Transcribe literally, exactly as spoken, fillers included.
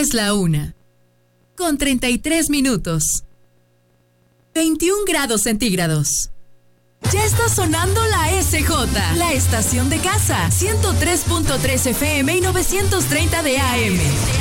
Es la una, con treinta y tres minutos. veintiún grados centígrados. Ya está sonando la S J, la estación de casa, ciento tres punto tres F M y novecientos treinta de A M.